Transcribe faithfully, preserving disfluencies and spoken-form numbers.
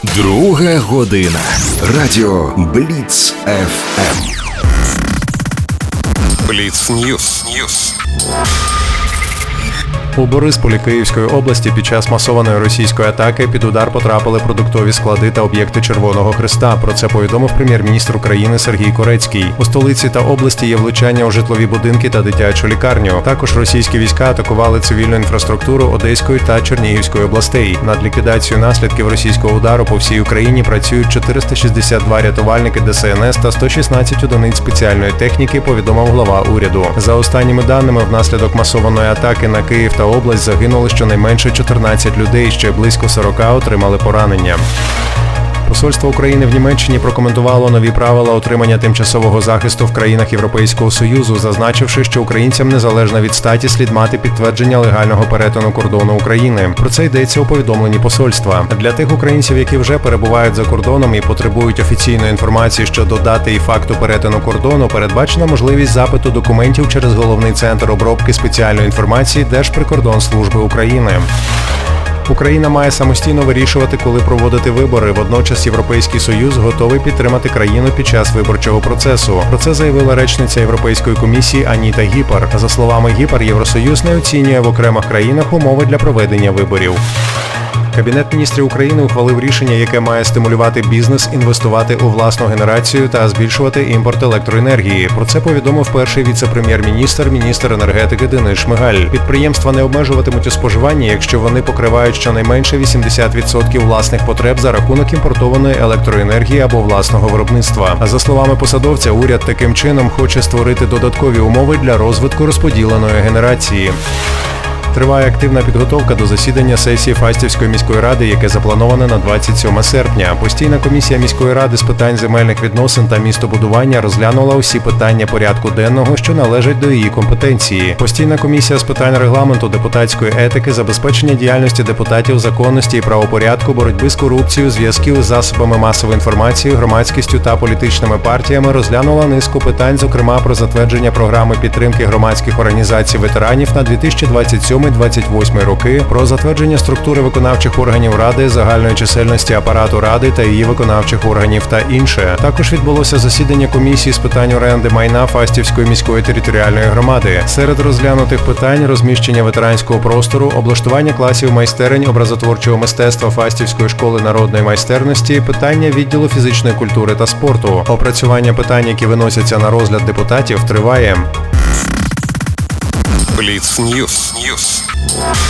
Друга година. Радіо Бліц еф ем. Бліц Ньюс. Ньюс. У Борисполі Київської області під час масованої російської атаки під удар потрапили продуктові склади та об'єкти Червоного Хреста. Про це повідомив прем'єр-міністр України Сергій Корецький. У столиці та області є влучання у житлові будинки та дитячу лікарню. Також російські війська атакували цивільну інфраструктуру Одеської та Чернігівської областей. Над ліквідацією наслідків російського удару по всій Україні працюють чотириста шістдесят два рятувальники Де Ес Ен Ес та сто шістнадцять одиниць спеціальної техніки, повідомив глава уряду. За останніми даними, внаслідок масованої атаки на Київ та область загинули щонайменше чотирнадцять людей, ще близько сорока отримали поранення. Посольство України в Німеччині прокоментувало нові правила отримання тимчасового захисту в країнах Європейського Союзу, зазначивши, що українцям незалежно від статі слід мати підтвердження легального перетину кордону України. Про це йдеться у повідомленні посольства. Для тих українців, які вже перебувають за кордоном і потребують офіційної інформації щодо дати і факту перетину кордону, передбачена можливість запиту документів через головний центр обробки спеціальної інформації Держприкордонслужби України. Україна має самостійно вирішувати, коли проводити вибори. Водночас Європейський Союз готовий підтримати країну під час виборчого процесу. Про це заявила речниця Європейської комісії Аніта Гіпар. За словами Гіпар, Євросоюз не оцінює в окремих країнах умови для проведення виборів. Кабінет міністрів України ухвалив рішення, яке має стимулювати бізнес інвестувати у власну генерацію та збільшувати імпорт електроенергії. Про це повідомив перший віце-прем'єр-міністр, міністр енергетики Денис Шмигаль. Підприємства не обмежуватимуть у споживанні, якщо вони покривають щонайменше вісімдесят відсотків власних потреб за рахунок імпортованої електроенергії або власного виробництва. А за словами посадовця, уряд таким чином хоче створити додаткові умови для розвитку розподіленої генерації. Триває активна підготовка до засідання сесії Фастівської міської ради, яке заплановане на двадцять сьоме серпня. Постійна комісія міської ради з питань земельних відносин та містобудування розглянула усі питання порядку денного, що належать до її компетенції. Постійна комісія з питань регламенту, депутатської етики, забезпечення діяльності депутатів, законності і правопорядку, боротьби з корупцією, зв'язків з засобами масової інформації, громадськістю та політичними партіями розглянула низку питань, зокрема про затвердження програми підтримки громадських організацій ветеранів на дві тисячі двадцять сьомий - двадцять восьмий роки, про затвердження структури виконавчих органів Ради, загальної чисельності апарату Ради та її виконавчих органів та інше. Також відбулося засідання комісії з питань оренди майна Фастівської міської територіальної громади. Серед розглянутих питань – розміщення ветеранського простору, облаштування класів майстерень образотворчого мистецтва Фастівської школи народної майстерності, питання відділу фізичної культури та спорту. Опрацювання питань, які виносяться на розгляд депутатів, триває. Бліц Ньюс. Ньюс.